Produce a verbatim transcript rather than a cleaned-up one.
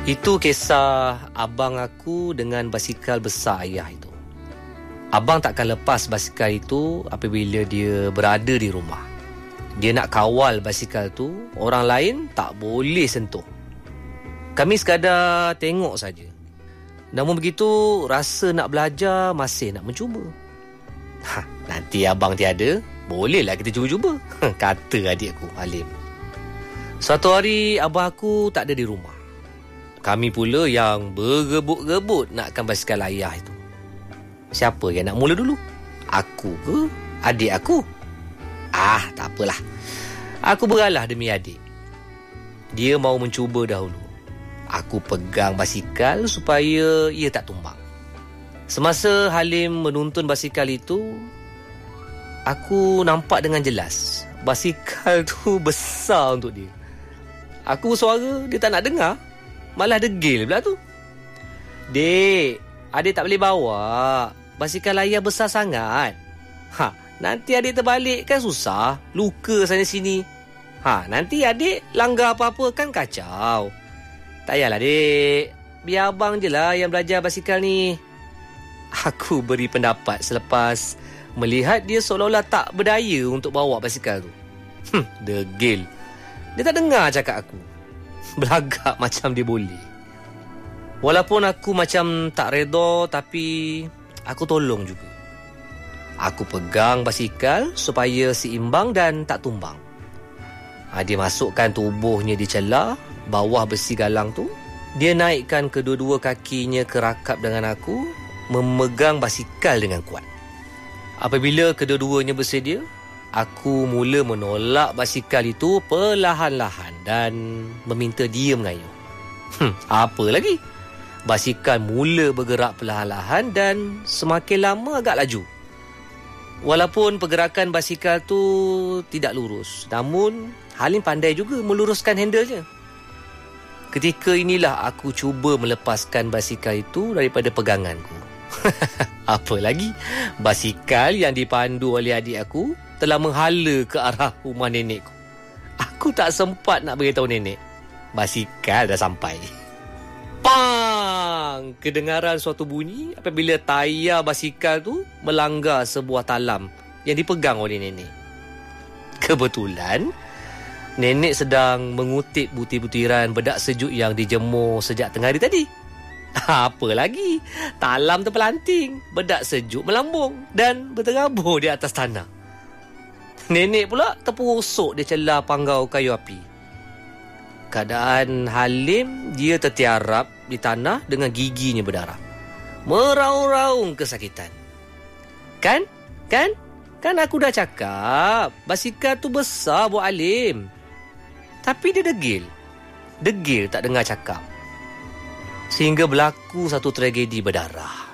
Itu kisah abang aku dengan basikal besar ayah itu. Abang takkan lepas basikal itu apabila dia berada di rumah. Dia nak kawal basikal tu, orang lain tak boleh sentuh. Kami sekadar tengok saja. Namun begitu, rasa nak belajar masih nak mencuba. Ha, nanti abang tiada, bolehlah kita cuba-cuba, kata adikku Halim. Suatu hari abang aku tak ada di rumah. Kami pula yang berebut-rebut nakkan basikal ayah itu. Siapa yang nak mula dulu? Aku ke adik aku? Ah, tak apalah. Aku beralah demi adik. Dia mau mencuba dahulu. Aku pegang basikal supaya ia tak tumbang. Semasa Halim menuntun basikal itu, aku nampak dengan jelas basikal tu besar untuk dia. Aku bersuara, dia tak nak dengar. Malah degil pula tu. Dek, adik tak boleh bawa. Basikal ayah besar sangat. Ha, nanti adik terbalik kan susah. Luka sana sini. Ha, nanti adik langgar apa-apa kan kacau. Tak payahlah dek. Biar abang je lah yang belajar basikal ni. Aku beri pendapat selepas melihat dia seolah-olah tak berdaya untuk bawa basikal tu. Hmm, degil. Dia tak dengar cakap aku. Belagak macam dia boleh. Walaupun aku macam tak redha, tapi aku tolong juga. Aku pegang basikal supaya seimbang dan tak tumbang. Ha, dia masukkan tubuhnya di celah bawah besi galang tu. Dia naikkan kedua-dua kakinya ke rakap dengan aku, memegang basikal dengan kuat. Apabila kedua-duanya bersedia, aku mula menolak basikal itu perlahan-lahan dan meminta dia mengayuh. Hmm, apa lagi? Basikal mula bergerak perlahan-lahan dan semakin lama agak laju. Walaupun pergerakan basikal tu tidak lurus, namun Halim pandai juga meluruskan handlenya. Ketika inilah aku cuba melepaskan basikal itu daripada peganganku. Apa lagi? Basikal yang dipandu oleh adik aku telah menghala ke arah rumah nenekku. Aku tak sempat nak beritahu nenek. Basikal dah sampai. Pang! Kedengaran suatu bunyi apabila tayar basikal tu melanggar sebuah talam yang dipegang oleh nenek. Kebetulan, nenek sedang mengutip butir-butiran bedak sejuk yang dijemur sejak tengah hari tadi. Apa lagi? Talam terpelanting, bedak sejuk melambung dan berterabur di atas tanah. Nenek pula terperosok di celah panggau kayu api. Keadaan Halim, dia tertiarap di tanah dengan giginya berdarah. Meraung-raung kesakitan. Kan? Kan? Kan aku dah cakap, basikal tu besar buat Halim. Tapi dia degil. Degil tak dengar cakap. Sehingga berlaku satu tragedi berdarah.